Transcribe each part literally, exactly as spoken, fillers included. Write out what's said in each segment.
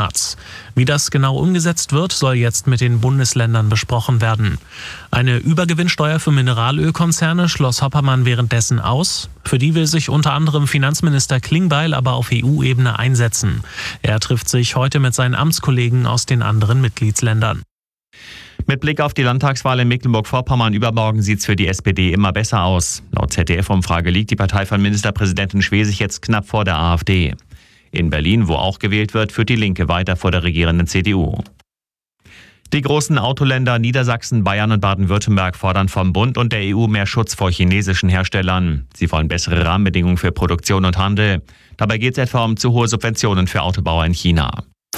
Monats. Wie das genau umgesetzt wird, soll jetzt mit den Bundesländern besprochen werden. Eine Übergewinnsteuer für Mineralölkonzerne schloss Hoppermann währenddessen aus. Für die will sich unter anderem Finanzminister Klingbeil aber auf E U-Ebene einsetzen. Er trifft sich heute mit seinen Amtskollegen aus den anderen Mitgliedsländern. Mit Blick auf die Landtagswahl in Mecklenburg-Vorpommern übermorgen sieht es für die S P D immer besser aus. Laut Z D F-Umfrage liegt die Partei von Ministerpräsidentin Schwesig jetzt knapp vor der AfD. In Berlin, wo auch gewählt wird, führt die Linke weiter vor der regierenden C D U. Die großen Autoländer Niedersachsen, Bayern und Baden-Württemberg fordern vom Bund und der E U mehr Schutz vor chinesischen Herstellern. Sie wollen bessere Rahmenbedingungen für Produktion und Handel. Dabei geht es etwa um zu hohe Subventionen für Autobauer in China.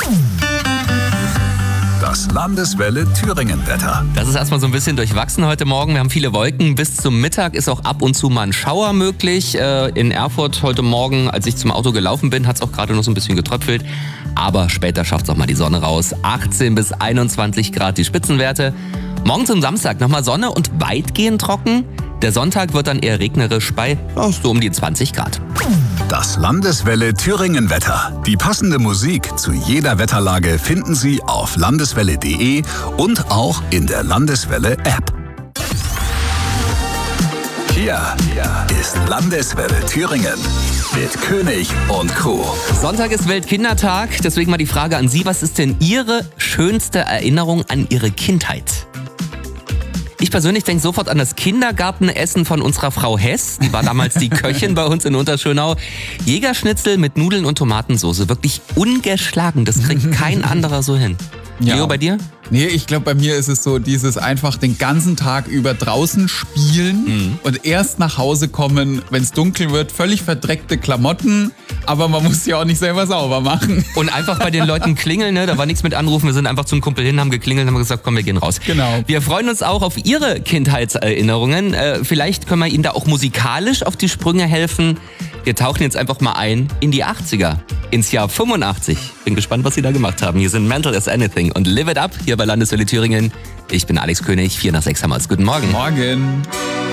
Das Landeswelle Thüringen-Wetter. Das ist erstmal so ein bisschen durchwachsen heute Morgen. Wir haben viele Wolken. Bis zum Mittag ist auch ab und zu mal ein Schauer möglich. In Erfurt heute Morgen, als ich zum Auto gelaufen bin, hat es auch gerade noch so ein bisschen getröpfelt. Aber später schafft es auch mal die Sonne raus. achtzehn bis einundzwanzig Grad die Spitzenwerte. Morgen zum Samstag nochmal Sonne und weitgehend trocken. Der Sonntag wird dann eher regnerisch bei oh, so um die zwanzig Grad. Das Landeswelle Thüringen-Wetter. Die passende Musik zu jeder Wetterlage finden Sie auf landeswelle punkt de und auch in der Landeswelle-App. Hier ist Landeswelle Thüringen mit König und Co. Sonntag ist Weltkindertag, deswegen mal die Frage an Sie, was ist denn Ihre schönste Erinnerung an Ihre Kindheit? Ich persönlich denke sofort an das Kindergartenessen von unserer Frau Hess. Die war damals die Köchin bei uns in Unterschönau. Jägerschnitzel mit Nudeln und Tomatensauce. Wirklich ungeschlagen. Das kriegt kein anderer so hin. Ja. Leo, bei dir? Nee, ich glaube, bei mir ist es so dieses einfach den ganzen Tag über draußen spielen mhm. und erst nach Hause kommen, wenn es dunkel wird, völlig verdreckte Klamotten, aber man muss sie auch nicht selber sauber machen. Und einfach bei den Leuten klingeln, ne? Da war nichts mit anrufen, wir sind einfach zum Kumpel hin, haben geklingelt, haben gesagt, komm, wir gehen raus. Genau. Wir freuen uns auch auf Ihre Kindheitserinnerungen. Äh, vielleicht können wir Ihnen da auch musikalisch auf die Sprünge helfen. Wir tauchen jetzt einfach mal ein in die achtziger, ins Jahr fünfundachtzig. Bin gespannt, was Sie da gemacht haben. Hier sind Mental as Anything und Live It Up hier bei Landeswelle Thüringen. Ich bin Alex König, vier nach sechs haben wir es. Guten Morgen. Morgen.